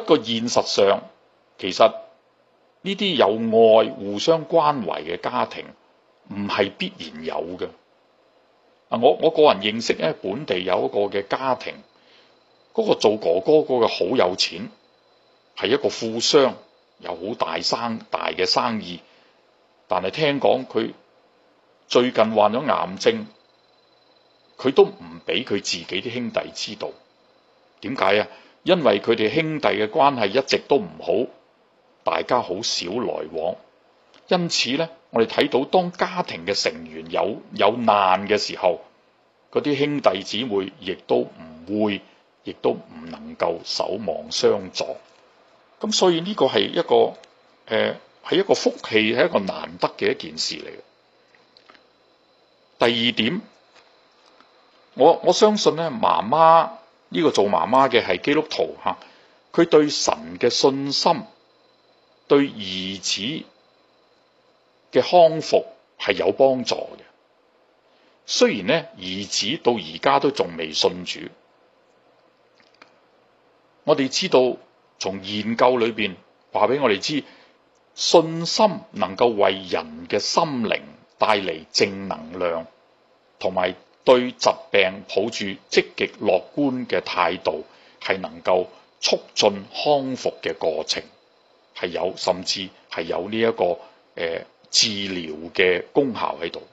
過現實上，其實呢啲有愛、互相關懷嘅家庭唔係必然有嘅。我個人認識咧，本地有一個嘅家庭，嗰個做哥哥嗰個好有錢，係一個富商，有好大嘅生意，但係聽講佢最近患咗癌症，佢都唔俾佢自己啲兄弟知道。點解啊？因為佢哋兄弟嘅關係一直都唔好，大家好少來往，因此咧，我哋睇到當家庭嘅成員有難嘅時候，嗰啲兄弟姊妹亦都唔能夠守望相助。咁所以呢個係一個係一個福氣，係一個難得嘅一件事嚟嘅。第二點，我相信咧，媽媽呢個做媽媽嘅係基督徒嚇，佢對神嘅信心，對兒子嘅康復係有幫助嘅。雖然咧，兒子到而家都仲未信主，我哋知道從研究裏邊話俾我哋知，信心能夠為人嘅心靈帶嚟正能量，同埋對疾病抱住積極樂觀嘅態度，係能夠促進康復嘅過程，係有甚至係有呢一個治療嘅功效喺度。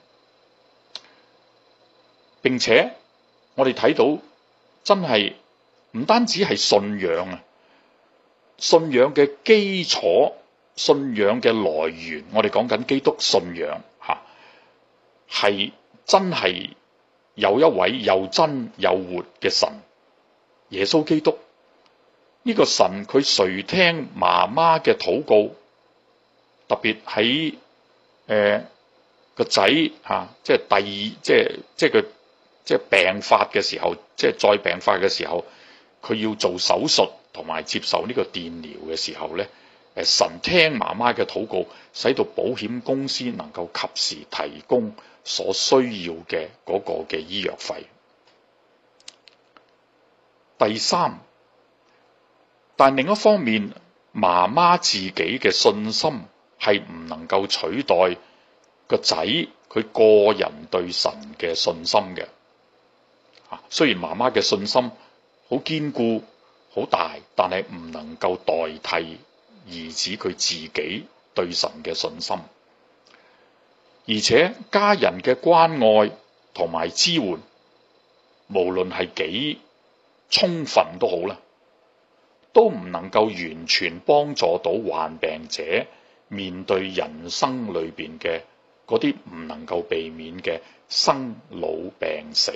並且我哋睇到真係唔單止係信仰啊，信仰嘅基礎、信仰嘅來源，我哋講緊基督信仰嚇，係真係有一位又真又活嘅神，耶穌基督。呢個神佢垂聽媽媽嘅禱告，特別喺個仔嚇，即係佢即係病發嘅時候，即係再病發嘅時候，佢要做手術同埋接受呢個電療嘅時候咧，神聽媽媽嘅禱告，使到保險公司能夠及時提供所需要嘅嗰個嘅醫藥費。第三，但另一方面，媽媽自己嘅信心係唔能夠取代個仔佢個人對神嘅信心嘅。雖然媽媽嘅信心好堅固、好大，但係唔能夠代替兒子佢自己對神嘅信心。而且家人嘅關愛同埋支援，無論係幾充分都好啦，都唔能夠完全幫助到患病者面對人生裏邊嘅嗰啲唔能夠避免嘅生老病死。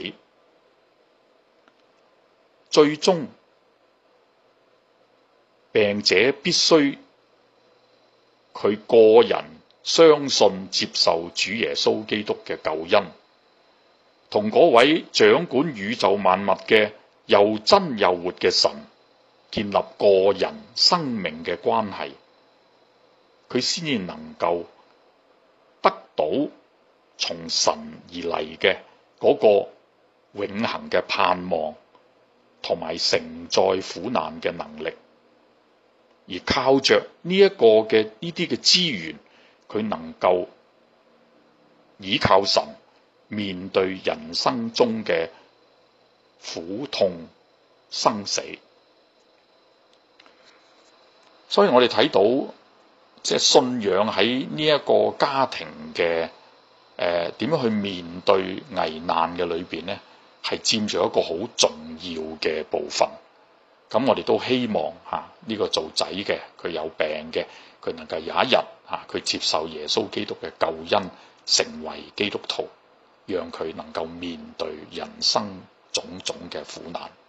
最終，病者必須佢個人相信接受主耶穌基督嘅救恩，同嗰位掌管宇宙萬物嘅又真又活嘅神建立個人生命嘅關係，佢先至能夠得到從神而嚟嘅嗰個永恆嘅盼望，同埋承載苦難嘅能力，而靠着呢一個嘅呢啲嘅資源，佢能夠倚靠神面對人生中嘅苦痛生死。所以我哋睇到即係信仰喺呢一個家庭嘅點樣去面對危難嘅裏邊咧，係佔住一個好重要嘅部分。咁我哋都希望呢個做仔嘅，佢有病嘅，佢能夠有一日佢接受耶穌基督嘅救恩，成為基督徒，讓佢能夠面對人生種種嘅苦難。